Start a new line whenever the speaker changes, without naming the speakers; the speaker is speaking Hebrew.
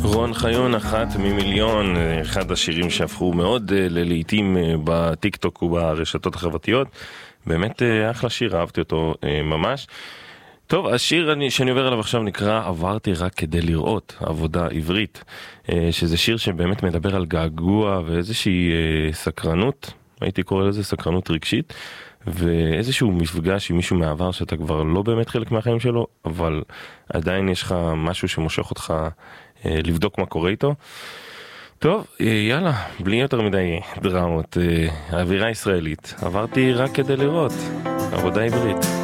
רון חיון, אחת ממיליון, אחד השירים שהפכו מאוד ללעיתים בטיק טוק וברשתות החברתיות. באמת אחלה שיר, אהבתי אותו ממש. טוב, השיר שאני עובר עליו עכשיו נקרא עברתי רק כדי לראות, עבודה עברית, שזה שיר שבאמת מדבר על געגוע ואיזושהי סקרנות, הייתי קורא לזה סקרנות רגשית, ואיזשהו מפגש עם מישהו מעבר שאתה כבר לא באמת חלק מהחיים שלו, אבל עדיין יש לך משהו שמושך אותך לבדוק מה קורה איתו. טוב, יאללה, בלי יותר מדי דרמות, האווירה הישראלית, עברתי רק כדי לראות, עבודה עברית.